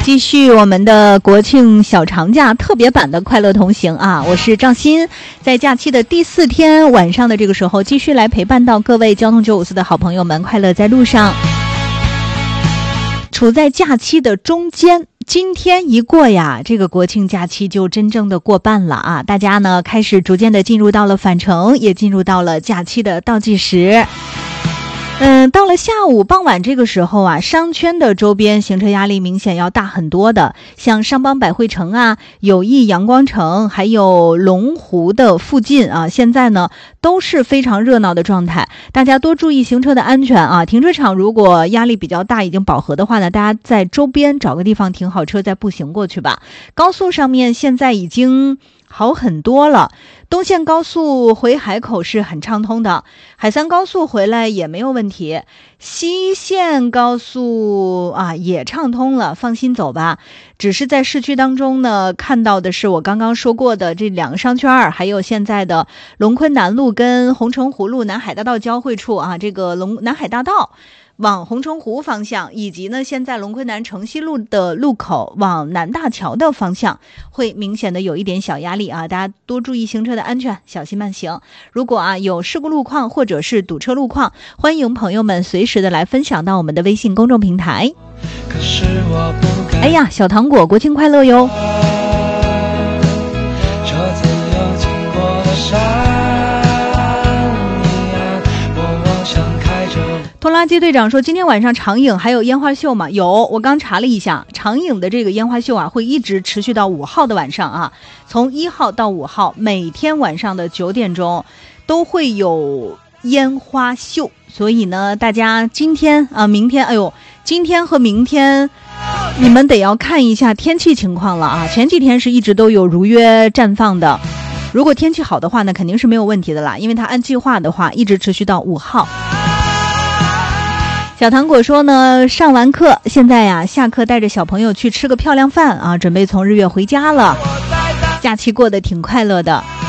继续我们的国庆小长假特别版的快乐同行啊！我是赵鑫，在假期的第4天晚上的这个时候，继续来陪伴到各位交通954的好朋友们，快乐在路上。处在假期的中间，今天一过呀，这个国庆假期就真正的过半了啊！大家呢开始逐渐的进入到了返程，也进入到了假期的倒计时。到了下午傍晚这个时候啊，商圈的周边行车压力明显要大很多的，像上邦百汇城啊、友谊阳光城，还有龙湖的附近啊，现在呢都是非常热闹的状态。大家多注意行车的安全啊！停车场如果压力比较大，已经饱和的话呢，大家在周边找个地方停好车，再步行过去吧。高速上面现在已经好很多了，东线高速回海口是很畅通的，海三高速回来也没有问题，西线高速啊也畅通了，放心走吧。只是在市区当中呢，看到的是我刚刚说过的这2个商圈，还有现在的龙昆南路跟红城湖路南海大道交汇处啊，这个南海大道往红城湖方向，以及呢现在龙昆南城西路的路口往南大桥的方向，会明显的有一点小压力啊，大家多注意行车的安全，小心慢行。如果啊有事故路况或者是堵车路况，欢迎朋友们随时的来分享到我们的微信公众平台。哎呀，小糖果国庆快乐哟！拖拉机队长说，今天晚上长影还有烟花秀吗？有，我刚查了一下，长影的这个烟花秀啊，会一直持续到5号的晚上啊，从1号到5号，每天晚上的9点钟都会有烟花秀。所以呢，大家今天啊、明天，今天和明天你们得要看一下天气情况了啊。前几天是一直都有如约绽放的，如果天气好的话呢，肯定是没有问题的啦，因为它按计划的话一直持续到5号。小糖果说呢，上完课现在呀，下课带着小朋友去吃个漂亮饭啊，准备从日月回家了。假期过得挺快乐的。